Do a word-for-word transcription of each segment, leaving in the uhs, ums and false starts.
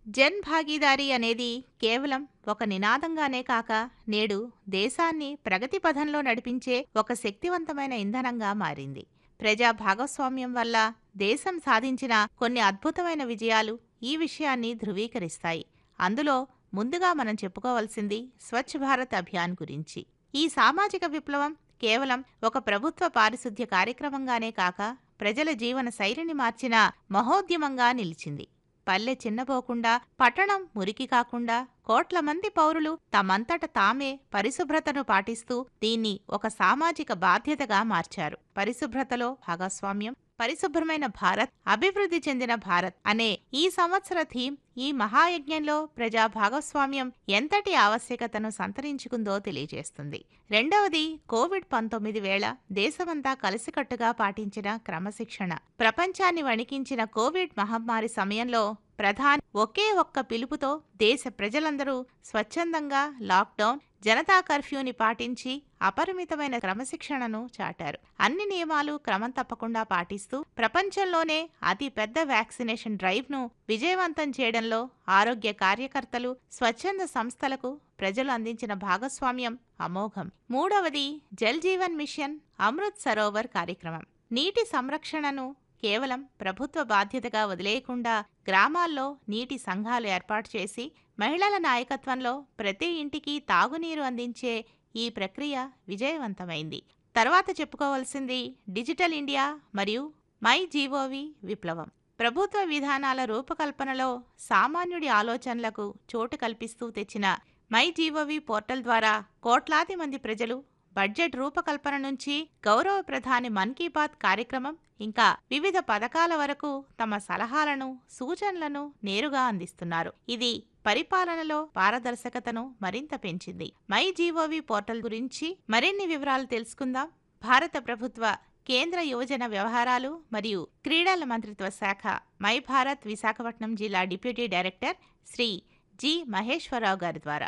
జన్ భాగీదారీ అనేది కేవలం ఒక నినాదంగానే కాక నేడు దేశాన్ని ప్రగతి పథంలో నడిపించే ఒక శక్తివంతమైన ఇంధనంగా మారింది. ప్రజా భాగస్వామ్యం వల్ల దేశం సాధించిన కొన్ని అద్భుతమైన విజయాలు ఈ విషయాన్ని ధృవీకరిస్తాయి. అందులో ముందుగా మనం చెప్పుకోవాల్సింది స్వచ్ఛ భారత్ అభియాన్ గురించి. ఈ సామాజిక విప్లవం కేవలం ఒక ప్రభుత్వ పారిశుద్ధ్య కార్యక్రమంగానే కాక ప్రజల జీవన శైలిని మార్చిన మహోద్యమంగా నిలిచింది. పల్లె చిన్నపోకుండా, పట్టణం మురికి కాకుండా కోట్ల మంది పౌరులు తమంతట తామే పరిశుభ్రతను పాటిస్తూ దీన్ని ఒక సామాజిక బాధ్యతగా మార్చారు. పరిశుభ్రతలో భాగస్వామ్యం, పరిశుభ్రమైన భారత్, అభివృద్ధి చెందిన భారత్ అనే ఈ సంవత్సర థీమ్ ఈ మహాయజ్ఞంలో ప్రజా భాగస్వామ్యం ఎంతటి ఆవశ్యకతను సంతరించుకుందో తెలియజేస్తుంది. రెండవది, కోవిడ్ పంతొమ్మిది వేళ దేశమంతా కలిసికట్టుగా పాటించిన క్రమశిక్షణ. ప్రపంచాన్ని వణికించిన కోవిడ్ మహమ్మారి సమయంలో ప్రధాని ఒకే ఒక్క పిలుపుతో దేశ ప్రజలందరూ స్వచ్ఛందంగా లాక్డౌన్, జనతా కర్ఫ్యూని పాటించి అపరిమితమైన క్రమశిక్షణను చాటారు. అన్ని నియమాలు క్రమం తప్పకుండా పాటిస్తూ ప్రపంచంలోనే అతి పెద్ద వ్యాక్సినేషన్ డ్రైవ్ ను విజయవంతం చేయడంలో ఆరోగ్య కార్యకర్తలు, స్వచ్ఛంద సంస్థలకు ప్రజలు అందించిన భాగస్వామ్యం అమోఘం. మూడవది, జల్ జీవన్ మిషన్ అమృత్ సరోవర్ కార్యక్రమం. నీటి సంరక్షణను కేవలం ప్రభుత్వ బాధ్యతగా వదిలేయకుండా గ్రామాల్లో నీటి సంఘాలు ఏర్పాటు చేసి మహిళల నాయకత్వంలో ప్రతి ఇంటికి తాగునీరు అందించే ఈ ప్రక్రియ విజయవంతమైంది. తర్వాత చెప్పుకోవాల్సింది డిజిటల్ ఇండియా మరియు మై జీఓవి విప్లవం. ప్రభుత్వ విధానాల రూపకల్పనలో సామాన్యుడి ఆలోచనలకు చోటు కల్పిస్తూ తెచ్చిన మై జీఓవి పోర్టల్ ద్వారా కోట్లాది మంది ప్రజలు బడ్జెట్ రూపకల్పన నుంచి గౌరవ ప్రధాని మన్ కీ బాత్ కార్యక్రమం ఇంకా వివిధ పథకాల వరకు తమ సలహాలను, సూచనలను నేరుగా అందిస్తున్నారు. ఇది పరిపాలనలో పారదర్శకతను మరింత పెంచింది. మై జీఓవి పోర్టల్ గురించి మరిన్ని వివరాలు తెలుసుకుందాం. భారత ప్రభుత్వ కేంద్ర యువజన వ్యవహారాలు మరియు క్రీడల మంత్రిత్వ శాఖ మై భారత్ విశాఖపట్నం జిల్లా deputy director Shri G Maheswararao గారి ద్వారా.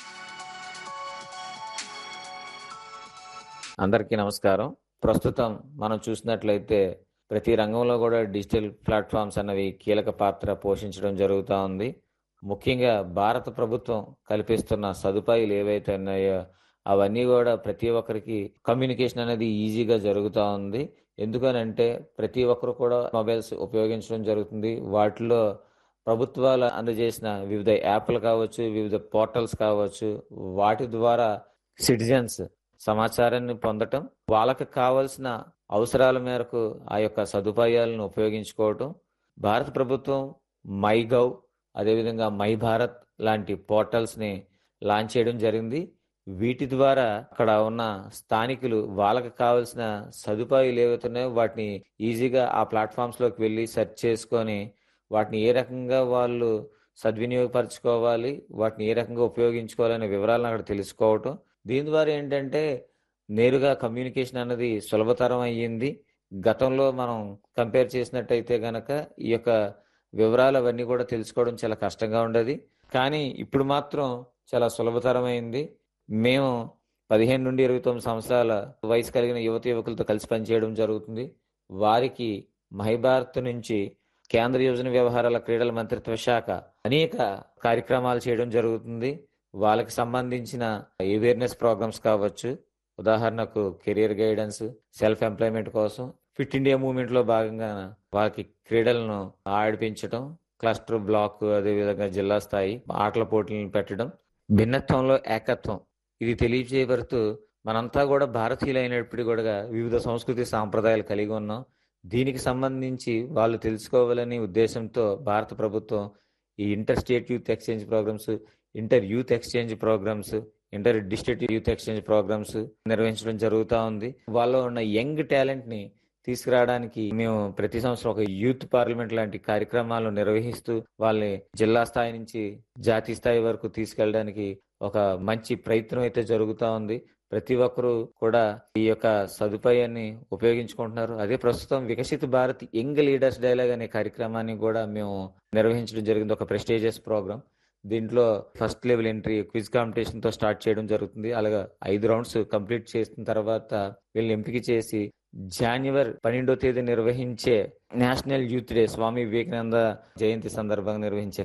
అందరికీ నమస్కారం. ప్రస్తుతం మనం చూసినట్లయితే ప్రతి రంగంలో కూడా డిజిటల్ ప్లాట్ఫామ్స్ అన్నవి కీలక పాత్ర పోషించడం జరుగుతూ ఉంది. ముఖ్యంగా భారత ప్రభుత్వం కల్పిస్తున్న సదుపాయాలు ఏవైతే ఉన్నాయో అవన్నీ కూడా ప్రతి ఒక్కరికి కమ్యూనికేషన్ అనేది ఈజీగా జరుగుతూ ఉంది. ఎందుకనంటే ప్రతి ఒక్కరు కూడా మొబైల్స్ ఉపయోగించడం జరుగుతుంది. వాటిలో ప్రభుత్వాలు అందజేసిన వివిధ యాప్లు కావచ్చు, వివిధ పోర్టల్స్ కావచ్చు, వాటి ద్వారా సిటిజన్స్ సమాచారాన్ని పొందటం, వాళ్ళకి కావలసిన అవసరాల మేరకు ఆ యొక్క సదుపాయాలను ఉపయోగించుకోవటం. భారత ప్రభుత్వం మై గవ్, అదేవిధంగా మై భారత్ లాంటి పోర్టల్స్ని లాంచ్ చేయడం జరిగింది. వీటి ద్వారా అక్కడ ఉన్న స్థానికులు వాళ్ళకి కావాల్సిన సదుపాయాలు ఏవైతున్నాయో వాటిని ఈజీగా ఆ ప్లాట్ఫామ్స్లోకి వెళ్ళి సెర్చ్ చేసుకొని వాటిని ఏ రకంగా వాళ్ళు సద్వినియోగపరచుకోవాలి, వాటిని ఏ రకంగా ఉపయోగించుకోవాలనే వివరాలను అక్కడ తెలుసుకోవటం. దీని ద్వారా ఏంటంటే నేరుగా కమ్యూనికేషన్ అన్నది సులభతరం అయ్యింది. గతంలో మనం కంపేర్ చేసినట్టయితే గనక ఈ యొక్క వివరాలు అవన్నీ కూడా తెలుసుకోవడం చాలా కష్టంగా ఉండేది. కానీ ఇప్పుడు మాత్రం చాలా సులభతరమైంది. మేము పదిహేను నుండి ఇరవై తొమ్మిది సంవత్సరాల వయసు కలిగిన యువత యువకులతో కలిసి పనిచేయడం జరుగుతుంది. వారికి మహిభారత్ నుంచి కేంద్ర యువజన వ్యవహారాల క్రీడల మంత్రిత్వ శాఖ అనేక కార్యక్రమాలు చేయడం జరుగుతుంది. వాళ్ళకి సంబంధించిన అవేర్నెస్ ప్రోగ్రామ్స్ కావచ్చు, ఉదాహరణకు కెరియర్ గైడెన్స్, సెల్ఫ్ ఎంప్లాయ్మెంట్ కోసం, ఫిట్ ఇండియా మూవ్మెంట్ లో భాగంగా వాళ్ళకి క్రీడలను ఆడిపించడం, క్లస్టర్, బ్లాక్, అదేవిధంగా జిల్లా స్థాయి ఆటల పోటీలను పెట్టడం, భిన్నత్వంలో ఏకత్వం ఇది తెలియజేయబడుతూ మనంతా కూడా భారతీయులు అయినప్పటికీ కూడా వివిధ సంస్కృతి సాంప్రదాయాలు కలిగి ఉన్నాం. దీనికి సంబంధించి వాళ్ళు తెలుసుకోవాలనే ఉద్దేశంతో భారత ప్రభుత్వం ఈ inter state youth exchange programmes, inter youth exchange programmes, inter district youth exchange programmes నిర్వహించడం జరుగుతూ ఉంది. వాళ్ళలో ఉన్న యంగ్ టాలెంట్ ని తీసుకురావడానికి మేము ప్రతి సంవత్సరం ఒక యూత్ పార్లమెంట్ లాంటి కార్యక్రమాలను నిర్వహిస్తూ వాళ్ళని జిల్లా స్థాయి నుంచి జాతీయ స్థాయి వరకు తీసుకెళ్ళడానికి ఒక మంచి ప్రయత్నం అయితే జరుగుతూ ఉంది. ప్రతి ఒక్కరూ కూడా ఈ యొక్క సదుపాయాన్ని ఉపయోగించుకుంటున్నారు. అదే ప్రస్తుతం వికసిత భారత్ యంగ్ లీడర్స్ డైలాగ్ అనే కార్యక్రమాన్ని కూడా మేము నిర్వహించడం జరిగింది. ఒక ప్రెస్టీజియస్ ప్రోగ్రామ్. దీంట్లో first level entry quiz competition తో స్టార్ట్ చేయడం జరుగుతుంది. అలాగా ఐదు రౌండ్స్ కంప్లీట్ చేసిన తర్వాత వీళ్ళని ఎంపిక చేసి జనవరి పన్నెండో తేదీ నిర్వహించే national youth day, Swami Vivekananda జయంతి సందర్భంగా నిర్వహించే